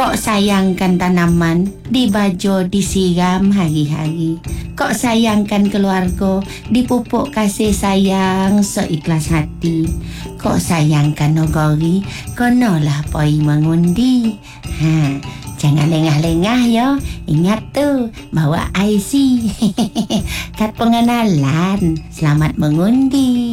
Kok sayangkan tanaman, dibajo disiram hari-hari. Kok sayangkan keluarga, dipupuk kasih sayang seikhlas hati. Kok sayangkan nogori, konolah poi mengundi. Jangan lengah-lengah yo. Ingat tuh, bawa IC. Kad pengenalan. Selamat mengundi.